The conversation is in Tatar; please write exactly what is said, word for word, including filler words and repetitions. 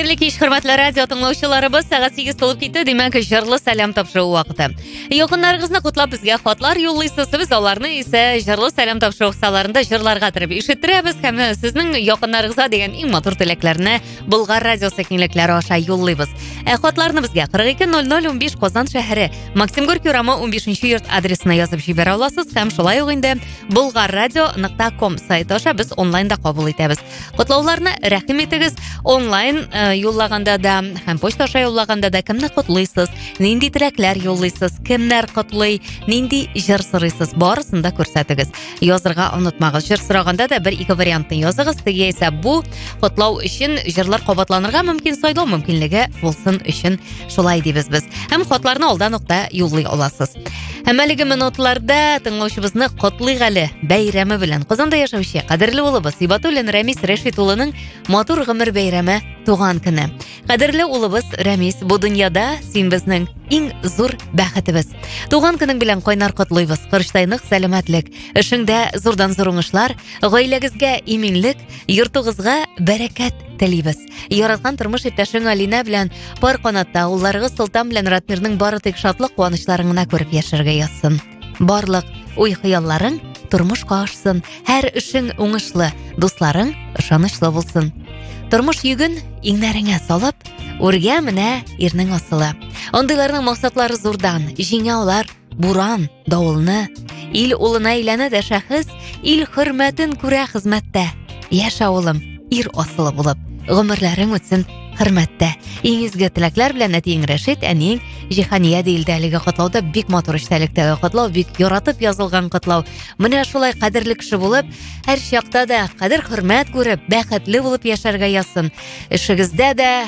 Хәерле кич, хөрмәтле радио тыңлаучыларыбыз, сәгать сигез тулып китте, димәк, җырлы сәлам тапшыру вакыты. Якыннарыгызны котлап безгә хатлар юллыйсыз, без аларны исә җырлы сәлам тапшыру кысаларында җырларга тырып ишеттерәбез һәм сезнең якыннарыгызга дигән иң матур теләкләрне Болгар радиосы киңлекләре аша юллыйбыз. Ә хатларны безгә кырык ике ноль ноль унбиш Казан шәһәре, Максим Горький урамы унбишенче йорт адресына язып җибәрә аласыз һәм шулай ук инде болгаррадио нокта ком сайты аша без онлайнда кабул итәбез. Котлауларны рәхим итегез. Онлайн э, юллаганда да һәм почта аша юллаганда да кемне котлыйсыз, нинди теләкләр юллыйсыз, кемнәр котлый, нинди җыр сорыйсыз, барысын да күрсәтегез. Язырга онытмагыз. Җыр сораганда да бер-ике вариантны языгыз. Теге исә бу котлау өчен җырлар кабатланырга мөмкин, сайлау мөмкинлеге булсын өчен шулай дибез без. Һәм хатларны алдан ук да юллый аласыз. Һәм әлеге минутларда тыңлаучыбызны котлыйк әле бәйрәме белән. Казанда яшәүче кадерле улыбыз Сибатуллин Рәмис Рәшит улының матур гомер бәйрәме туган көне. Кадерле улыбыз Рәмис, бу дөньяда син безнең иң зур бәхетебез. Туган көнең белән кайнар котлыйбыз. Кырыштайнык сәламәтлек, эшеңдә зурдан зур уңышлар, гаиләгезгә иминлек, йортыгызга бәрәкәт телибез. Яраткан тормыш иптәшең Алина белән пар канатта, улларыгыз Солтан белән Ратмирның бары тик шатлык куанычларын гына күреп яшәргә язсын. Барлык уй-хыялларың тормышка ашсын, һәр эшең уңышлы, дусларың ышанычлы булсын. Тормыш йөген иңнәреңә салып, үргә менә ирнең асылы. Андыйларның максатлары зурдан, җиңә алар буран, давылны. Ил улына әйләнә дә шәхес, ил хөрмәтен күрә хезмәттә. Яшә улым, ир асылы булып, гомерләрең үтсен хөрмәттә. Иң изге теләкләр белән әтиең Рәшит, әниең Җиһания диелде әлеге котлауда. Бик матур эчтәлектәге котлау, бик яратып язылган котлау. Менә шулай кадерле кеше булып, һәр чакта да кадер хөрмәт күреп, бәхетле булып яшәргә язсын. Эшегездә дә,